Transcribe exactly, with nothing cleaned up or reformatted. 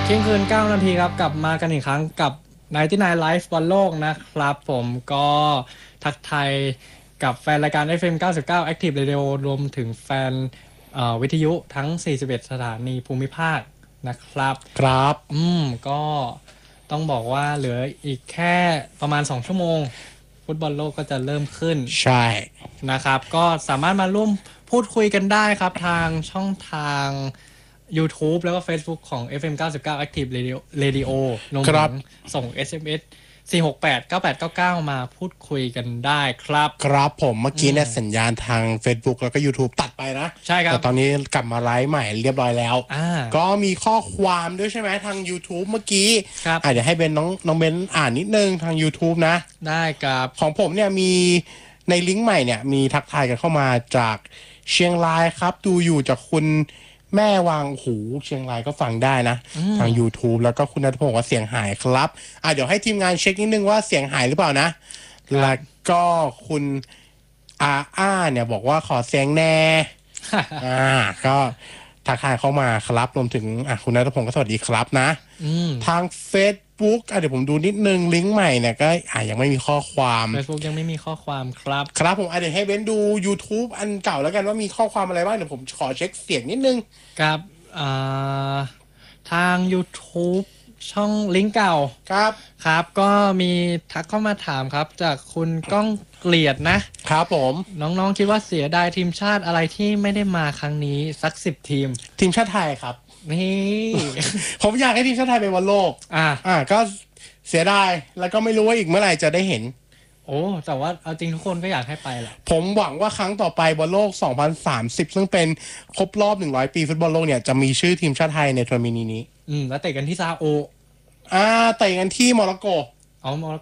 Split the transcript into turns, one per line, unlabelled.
ที่ยงคืนเก้านาทีครับกลับมากันอีกครั้งกับไนน์ตี้ไนน์ Live บอลโลกนะครับผมก็ทักทายกับแฟนรายการ เอฟ เอ็ม เก้าสิบเก้า Active Radio รวมถึงแฟนวิทยุทั้งสี่สิบเอ็ดสถานีภูมิภาคนะครับ
ครับ
อืมก็ต้องบอกว่าเหลืออีกแค่ประมาณสองชั่วโมงฟุตบอลโลกก็จะเริ่มขึ้น
ใช่
นะครับก็สามารถมาร่วมพูดคุยกันได้ครับทางช่องทาง YouTube แล้วก็ Facebook ของ เอฟ เอ็ม เก้าสิบเก้า Active Radio Radio รวมถึงส่ง เอส เอ็ม เอส สี่ หก แปด เก้า แปด เก้า เก้า มาพูดคุยกันได้ครับ
ครับผมเมื่อกี้เนี่ยสัญญาณทาง Facebook แล้วก็ YouTube ตัดไปนะ
ใช่ครับ
แต่ตอนนี้กลับมาไลฟ์ใหม่เรียบร้อยแล้วก็มีข้อความด้วยใช่ไหมทาง YouTube เมื่อกี้อ่ะเดี๋ยวให้เบนน้องน้องเบนอ่านนิดนึงทาง YouTube นะ
ได้ครับ
ของผมเนี่ยมีในลิงก์ใหม่เนี่ยมีทักทายกันเข้ามาจากเชียงรายครับดูอยู่จากคุณแม่วางหูเชียงรายก็ฟังได้นะทาง YouTube แล้วก็คุณณัฐพงศ์ว่าเสียงหายครับอ่ะเดี๋ยวให้ทีมงานเช็คนิดนึงว่าเสียงหายหรือเปล่านะแล้วก็คุณอาอ้าเนี่ยบอกว่าขอเสียงแน่ อ่าก็ทักทายเข้ามาครับรวมถึงอ่ะคุณณัฐพงศ์ก็สวัสดีครับนะทาง Facebook อ่ะเดี๋ยวผมดูนิดนึงลิงก์ใหม่เนี่ยก็อ่ะยังไม่มีข้อความ
Facebook ยังไม่มีข้อความครับ
ครับผมอ่ะเดี๋ยวให้เว้นดู YouTube อันเก่าแล้วกันว่ามีข้อความอะไรบ้างเดี๋ยวผมขอเช็คเสียงนิดนึง
ครับอ่าทาง YouTube ช่องลิงก์เก่า
ครับ
ครับก็มีทักเข้ามาถามครับจากคุณก้องเกลียดนะครับ
ผม
น้องๆคิดว่าเสียดายทีมชาติอะไรที่ไม่ได้มาครั้งนี้สักสิบทีม
ทีมชาติไทยครับ
นี่
ผมอยากให้ทีมชาติไทยไปบอลโลก
อ่า
อ่าก็เสียดายแล้วก็ไม่รู้ว่าอีกเมื่อไหร่จะได้เห็น
โอ้แต่ว่าเอาจริงทุกคนก็อยากให้ไปแหละ
ผมหวังว่าครั้งต่อไปบอลโลกสองพันสามสิบซึ่งเป็นครบรอบหนึ่งร้อยปีฟุตบอลโลกเนี่ยจะมีชื่อทีมชาติไทยในทัวร์นาเมนต์นี้
อืมแล้วเตะกันที่ซาอุ
อ่าเตะกันที่โมร็อกโก
อ๋อโมร็อก